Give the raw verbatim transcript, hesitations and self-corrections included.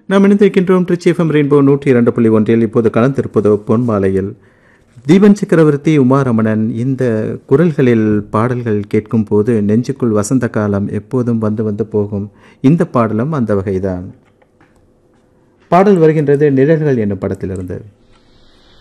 நாம் இணைந்திருக்கின்றோம் Trichy FM rainbow நூற்றி இரண்டு புள்ளி ஒன்றில். இப்போது கலந்திருப்பதோ பொன்மாலையில் தீபன் சக்கரவர்த்தி, உமாரமணன் இந்த குரல்களில் பாடல்கள் கேட்கும் போது நெஞ்சுக்குள் வசந்த காலம் எப்போதும் வந்து வந்து போகும். இந்த பாடலும் அந்த வகைதான். பாடல் வருகின்றது நிழல்கள் என்னும் படத்திலிருந்து.